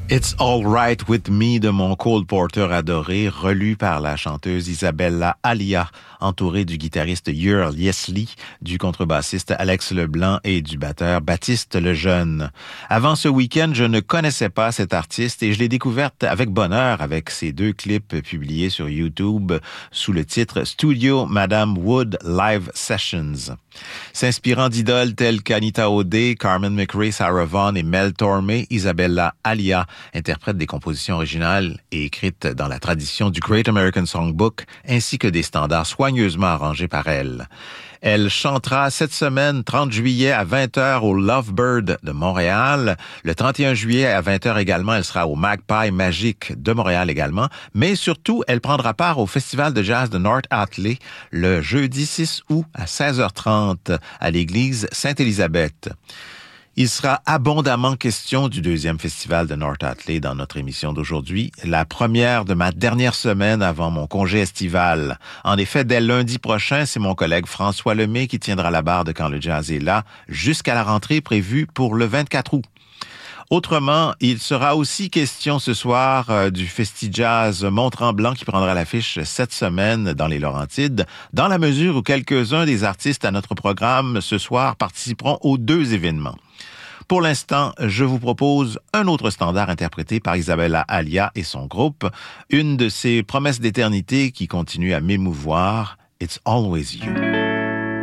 It's All Right With Me de mon Cole Porter adoré, relu par la chanteuse Isabella Alia, entourée du guitariste Earl Yesley, du contrebassiste Alex Leblanc et du batteur Baptiste Lejeune. Avant ce week-end, je ne connaissais pas cette artiste et je l'ai découverte avec bonheur avec ses 2 clips publiés sur YouTube sous le titre Studio Madame Wood Live Sessions. S'inspirant d'idoles telles qu'Anita O'Day, Carmen McRae, Sarah Vaughan et Mel Tormé, Isabella Alia interprète des compositions originales et écrites dans la tradition du Great American Songbook, ainsi que des standards soigneusement arrangés par elle. Elle chantera cette semaine, 30 juillet à 20h au Lovebird de Montréal. Le 31 juillet à 20h également, elle sera au Magpie Magique de Montréal également. Mais surtout, elle prendra part au Festival de jazz de North Hatley le jeudi 6 août à 16h30 à l'église Sainte-Élisabeth. Il sera abondamment question du 2e festival de North Hatley dans notre émission d'aujourd'hui, la première de ma dernière semaine avant mon congé estival. En effet, dès lundi prochain, c'est mon collègue François Lemay qui tiendra la barre de Quand le jazz est là, jusqu'à la rentrée prévue pour le 24 août. Autrement, il sera aussi question ce soir du Festi-Jazz Mont-Tremblant qui prendra l'affiche cette semaine dans les Laurentides, dans la mesure où quelques-uns des artistes à notre programme ce soir participeront aux 2 événements. Pour l'instant, je vous propose un autre standard interprété par Isabella Alia et son groupe, une de ces promesses d'éternité qui continue à m'émouvoir, It's Always You.